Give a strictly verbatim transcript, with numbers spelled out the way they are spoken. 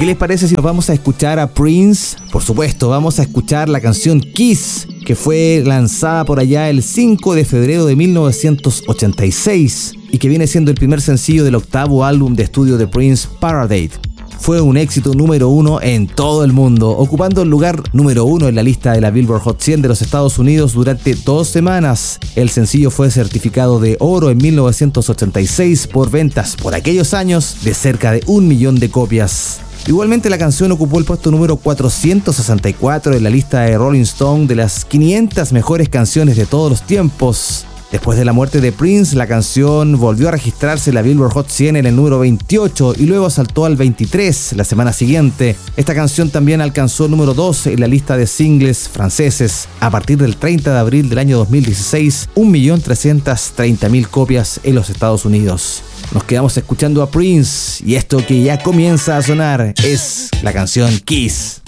¿Qué les parece si nos vamos a escuchar a Prince? Por supuesto, vamos a escuchar la canción Kiss, que fue lanzada por allá el cinco de febrero de mil novecientos ochenta y seis y que viene siendo el primer sencillo del octavo álbum de estudio de Prince, Paradise. Fue un éxito número uno en todo el mundo, ocupando el lugar número uno en la lista de la Billboard Hot cien de los Estados Unidos durante dos semanas. El sencillo fue certificado de oro en mil novecientos ochenta y seis por ventas por aquellos años de cerca de un millón de copias. Igualmente, la canción ocupó el puesto número cuatrocientos sesenta y cuatro en la lista de Rolling Stone de las quinientas mejores canciones de todos los tiempos. Después de la muerte de Prince, la canción volvió a registrarse en la Billboard Hot cien en el número veintiocho y luego saltó al veintitrés la semana siguiente. Esta canción también alcanzó el número dos en la lista de singles franceses a partir del treinta de abril del año dos mil dieciséis, un millón trescientas treinta mil copias en los Estados Unidos. Nos quedamos escuchando a Prince y esto que ya comienza a sonar es la canción Kiss.